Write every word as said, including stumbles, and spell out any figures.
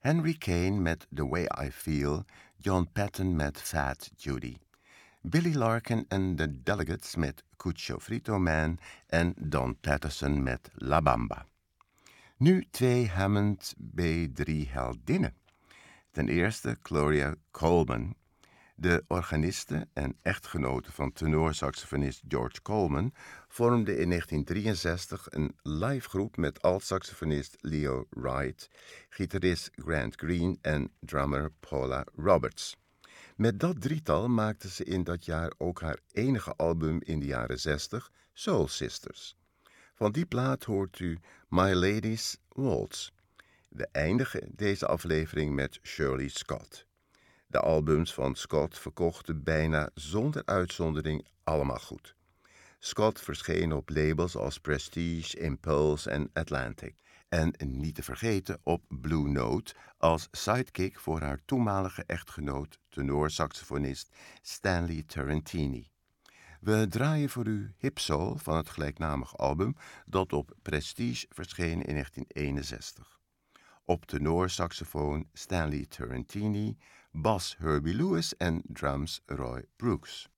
Henry Kane met The Way I Feel, John Patton met Fat Judy, Billy Larkin en The Delegates met Cucho Frito Man en Don Patterson met La Bamba. Nu twee Hammond B drie heldinnen. Ten eerste Gloria Coleman. De organiste en echtgenote van tenorsaxofonist George Coleman vormde in negentien drieënzestig een livegroep met altsaxofonist Leo Wright, gitarist Grant Green en drummer Paula Roberts. Met dat drietal maakte ze in dat jaar ook haar enige album in de jaren zestig, Soul Sisters. Van die plaat hoort u My Lady's Waltz. We eindigen deze aflevering met Shirley Scott. De albums van Scott verkochten bijna zonder uitzondering allemaal goed. Scott verscheen op labels als Prestige, Impulse en Atlantic. En niet te vergeten op Blue Note als sidekick voor haar toenmalige echtgenoot, tenorsaxofonist Stanley Tarantini. We draaien voor u Hip Soul van het gelijknamig album dat op Prestige verscheen in negentien eenenzestig. Op tenorsaxofoon Stanley Tarantini, bas Herbie Lewis en drums Roy Brooks.